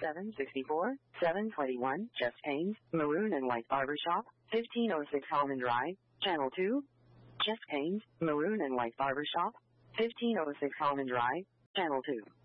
764, 721, Jess Haynes, Maroon and White Barbershop, 1506 Holman Drive, Channel 2. Jess Haynes, Maroon and White Barbershop, 1506 Holman Drive, Channel 2.